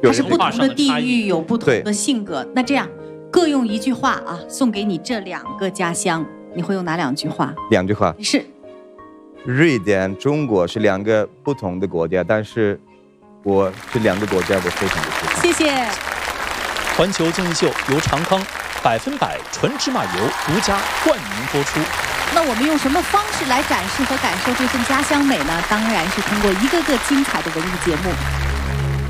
它是不同的地域，有不同的性格。那这样，各用一句话啊，送给你这2个家乡，你会用哪2句话 ？2句话是。 瑞典、中国是2个不同的国家，但是我这2个国家我非常的喜欢。 谢谢。 环球经济秀由长康100%纯芝麻油独家冠名播出。 那我们用什么方式来展示和感受这份家乡美呢？当然是通过一个个精彩的文艺节目。